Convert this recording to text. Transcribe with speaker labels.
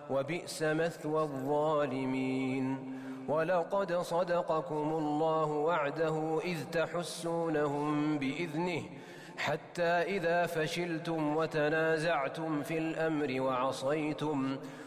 Speaker 1: وبئس مثوى الظالمين. ولقد صدقكم الله وعده إذ تحسونهم بإذنه حتى إذا فشلتم وتنازعتم في الأمر وعصيتم